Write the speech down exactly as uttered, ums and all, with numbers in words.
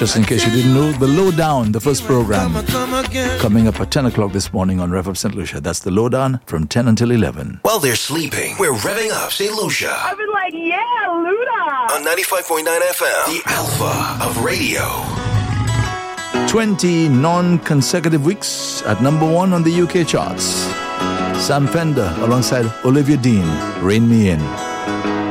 Just in case you didn't know, The Lowdown, the first program, coming up at ten o'clock this morning on Rev Up Saint Lucia. That's The Lowdown from ten until eleven. While they're sleeping, we're revving up Saint Lucia. I've been like, yeah, Luda. On ninety-five point nine F M, the alpha of radio. twenty non-consecutive weeks at number one on the U K charts. Sam Fender alongside Olivia Dean, Rain Me In.